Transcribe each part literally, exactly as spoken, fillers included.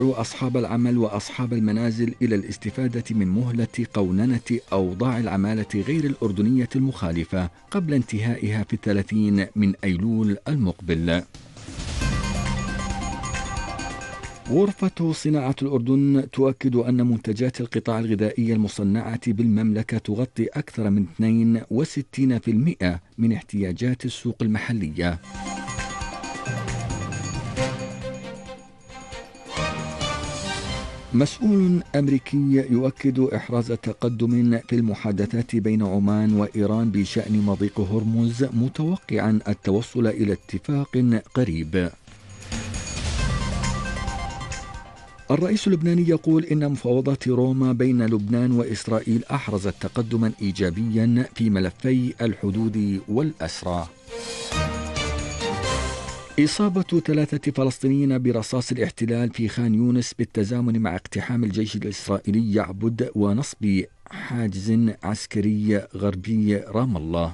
أصحاب العمل وأصحاب المنازل إلى الاستفادة من مهلة قوننة أوضاع العمالة غير الأردنية المخالفة قبل انتهائها في الثلاثين من أيلول المقبل. غرفة صناعة الأردن تؤكد أن منتجات القطاع الغذائي المصنعة بالمملكة تغطي أكثر من اثنين وستين بالمئة من احتياجات السوق المحلية. مسؤول أمريكي يؤكد إحراز تقدم في المحادثات بين عمان وإيران بشأن مضيق هرمز، متوقعا التوصل إلى اتفاق قريب. الرئيس اللبناني يقول إن مفاوضات روما بين لبنان وإسرائيل أحرزت تقدما إيجابيا في ملفي الحدود والأسرى. إصابة ثلاثة فلسطينيين برصاص الاحتلال في خان يونس بالتزامن مع اقتحام الجيش الإسرائيلي يعبد ونصب حاجز عسكري غربي رام الله.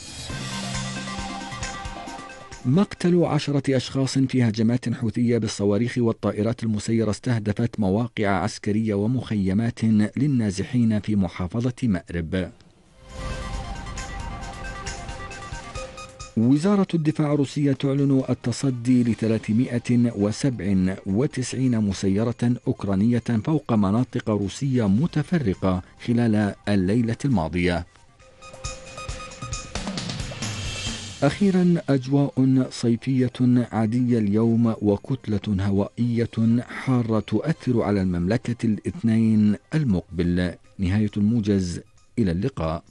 مقتل عشرة أشخاص في هجمات حوثية بالصواريخ والطائرات المسيرة استهدفت مواقع عسكرية ومخيمات للنازحين في محافظة مأرب. وزارة الدفاع الروسية تعلن التصدي ل ثلاثمئة وسبعة وتسعين مسيرة أوكرانية فوق مناطق روسية متفرقة خلال الليلة الماضية. أخيرا أجواء صيفية عادية اليوم وكتلة هوائية حارة تؤثر على المملكة الاثنين المقبل. نهاية الموجز، إلى اللقاء.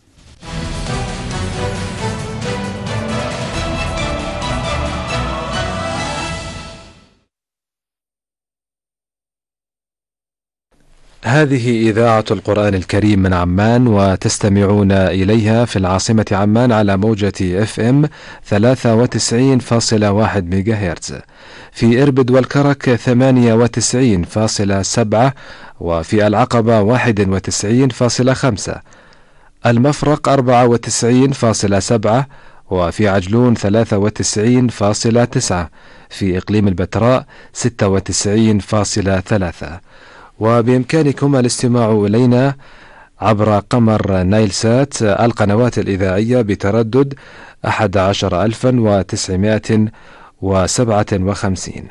هذه إذاعة القرآن الكريم من عمان، وتستمعون إليها في العاصمة عمان على موجة اف ام ثلاثة وتسعين فاصلة واحد ميجا هرتز، في إربد والكرك ثمانية وتسعين فاصلة سبعة، وفي العقبة واحد وتسعين فاصلة خمسة، المفرق أربعة وتسعين فاصلة سبعة، وفي عجلون ثلاثة وتسعين فاصلة تسعة، في إقليم البتراء ستة وتسعين فاصلة ثلاثة. وبإمكانكم الاستماع إلينا عبر قمر نايلسات القنوات الإذاعية بتردد أحد عشر ألفا وتسعمائة وسبعة وخمسين.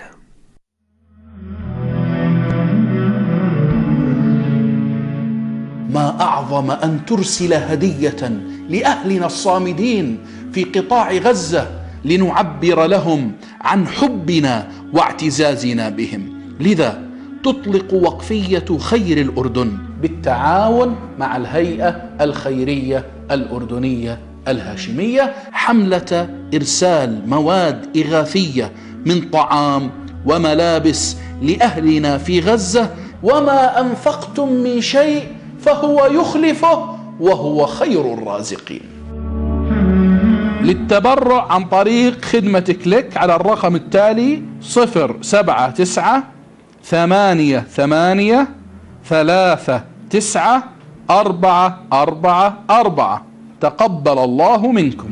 ما أعظم أن ترسل هدية لأهلنا الصامدين في قطاع غزة لنعبر لهم عن حبنا واعتزازنا بهم. لذا تطلق وقفية خير الأردن بالتعاون مع الهيئة الخيرية الأردنية الهاشمية حملة إرسال مواد إغاثية من طعام وملابس لأهلنا في غزة، وما أنفقتم من شيء فهو يخلفه وهو خير الرازقين. للتبرع عن طريق خدمة كليك على الرقم التالي صفر سبعة تسعة ثمانية ثمانية ثلاثة تسعة أربعة أربعة أربعة. تقبل الله منكم.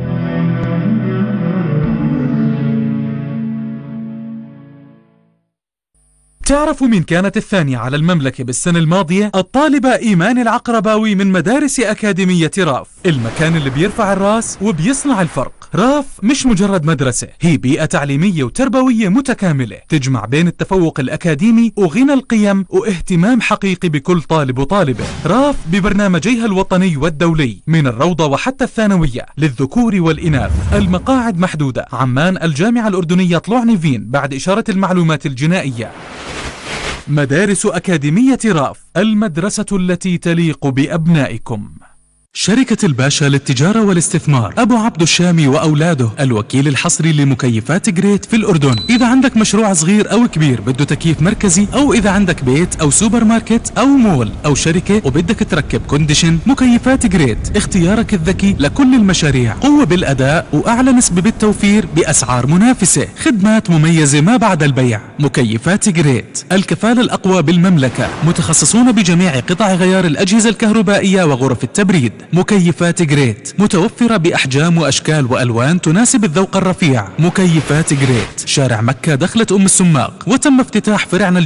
تعرفوا مين كانت الثانية على المملكة بالسنة الماضية؟ الطالبة إيمان العقرباوي من مدارس أكاديمية راف، المكان اللي بيرفع الراس وبيصنع الفرق. راف مش مجرد مدرسة، هي بيئة تعليمية وتربوية متكاملة تجمع بين التفوق الأكاديمي وغنى القيم واهتمام حقيقي بكل طالب وطالبة. راف ببرنامجيها الوطني والدولي من الروضة وحتى الثانوية للذكور والإناث. المقاعد محدودة. عمان الجامعة الأردنية طلوع نيفين بعد إشارة المعلومات الجنائية. مدارس أكاديمية راف، المدرسة التي تليق بأبنائكم. شركة الباشا للتجارة والاستثمار، أبو عبد الشامي وأولاده، الوكيل الحصري لمكيفات جريت في الأردن. إذا عندك مشروع صغير أو كبير بده تكييف مركزي، أو إذا عندك بيت أو سوبر ماركت أو مول أو شركة وبدك تركب كونديشن، مكيفات جريت اختيارك الذكي لكل المشاريع. قوة بالأداء وأعلى نسبة بالتوفير بأسعار منافسة. خدمات مميزة ما بعد البيع. مكيفات جريت، الكفالة الأقوى بالمملكة، متخصصون بجميع قطع غيار الأجهزة الكهربائية وغرف التبريد. مكيفات جريت متوفرة بأحجام وأشكال وألوان تناسب الذوق الرفيع. مكيفات جريت، شارع مكة دخلة أم السماق، وتم افتتاح فرعنا